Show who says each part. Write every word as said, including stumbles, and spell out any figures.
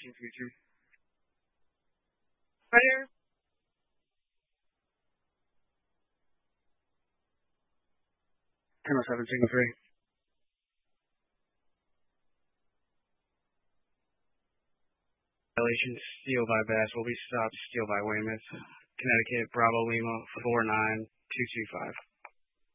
Speaker 1: Team three two.
Speaker 2: Right here.
Speaker 1: ten oh seven, signal three. Violation, Steel by Bass will be stopped, Steel by Weymouth. Connecticut, Bravo Lima, four nine two two five.